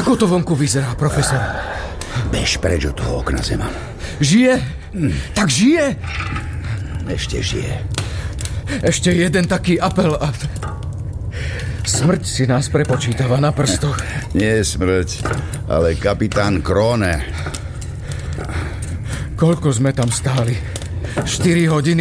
Ako to vonku vyzerá, profesor? Bež preč od toho okna, Zeman. Žije? Tak žije? Ešte žije. Ešte jeden taký apel a... Smrť si nás prepočítava na prstoch. Nie smrť, ale kapitán Krone. Koľko sme tam stáli? 4 hodiny?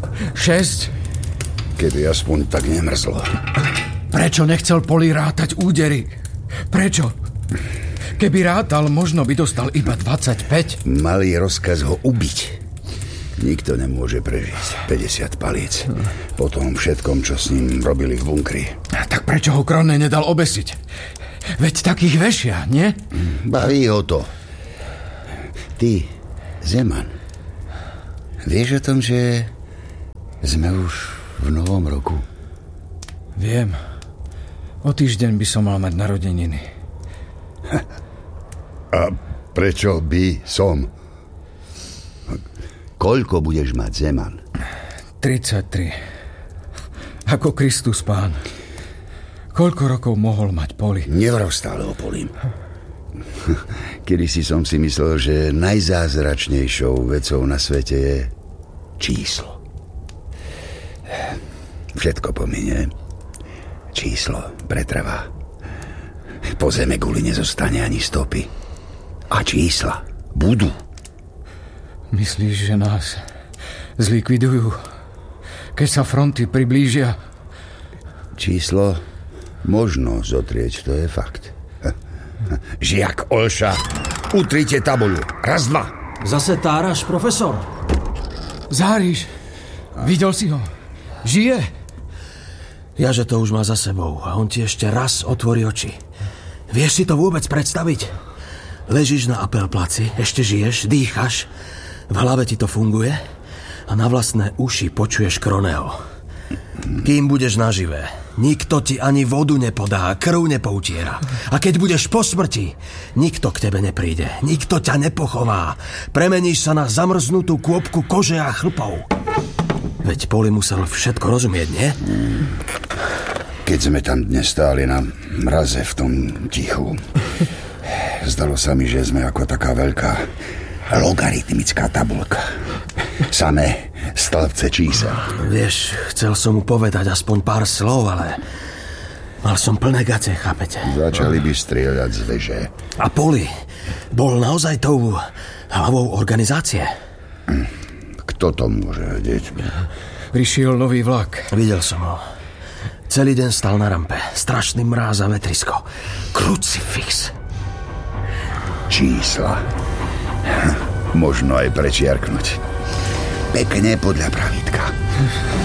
6? Keby aspoň tak nemrzlo. Prečo nechcel Poli rátať údery? Prečo? Keby rátal, možno by dostal iba 25. Malý rozkaz ho ubiť. Nikto nemôže prežiť 50 palíc. Po tom všetkom, čo s ním robili v bunkri. Tak prečo ho Krone nedal obesiť? Veď takých vešia, nie? Baví ho to. Ty, Zeman, vieš o tom, že sme už v novom roku? Viem. O týždeň by som mal mať narodeniny. A prečo by som? Koľko budeš mať, Zeman? 33. Ako Kristus Pán. Koľko rokov mohol mať Poli? Nevrav stále o Polim. Kedysi som si myslel, že najzázračnejšou vecou na svete je číslo. Všetko pominie. Číslo pretrvá. Po zeme guli nezostane ani stopy. A čísla budú. Myslíš, že nás zlikvidujú, keď sa fronty priblížia? Číslo možno zotrieť, to je fakt. Žiak Olša, utrite tabuľu. Raz, dva. Zase táraš, profesor? Záriš, videl si ho? Žije? Ja, že to už má za sebou a on ti ešte raz otvorí oči. Vieš si to vôbec predstaviť? Ležíš na apelplaci, ešte žiješ, dýchaš, v hlave ti to funguje a na vlastné uši počuješ Kroneho. Kým budeš naživé, nikto ti ani vodu nepodá, krv nepoutiera. A keď budeš po smrti, nikto k tebe nepríde, nikto ťa nepochová. Premeníš sa na zamrznutú kôpku kože a chlpov. Veď Poli musel všetko rozumieť, nie? Keď sme tam dnes stáli na mraze v tom tichu, zdalo sa mi, že sme ako taká veľká logaritmická tabuľka. Samé stĺpce čísel. Vieš, chcel som mu povedať aspoň pár slov, ale mal som plné gace, chápete? Začali by strieľať z veže. A Poli bol naozaj tou hlavou organizácie? Kto to môže vedieť? Prišiel nový vlak. Videl som ho. Celý deň stal na rampe. Strašný mráz a vetrisko. Krucifix. Čísla. Možno aj prečiarknúť. Pekne podľa pravítka.